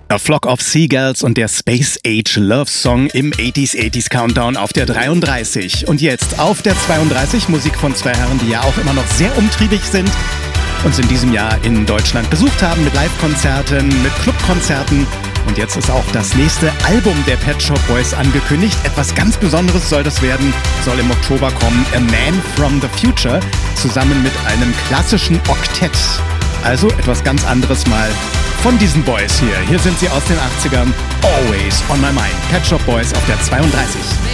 A Flock of Seagulls und der Space Age Love Song im 80s Countdown auf der 33. Und jetzt auf der 32 Musik von zwei Herren, die ja auch immer noch sehr umtriebig sind, uns in diesem Jahr in Deutschland besucht haben mit Live-Konzerten, mit Clubkonzerten. Und jetzt ist auch das nächste Album der Pet Shop Boys angekündigt. Etwas ganz Besonderes soll das werden, soll im Oktober kommen. A Man from the Future, zusammen mit einem klassischen Oktett. Also etwas ganz anderes mal von diesen Boys hier. Hier sind sie aus den 80ern. Always on my mind. Pet Shop Boys auf der 32.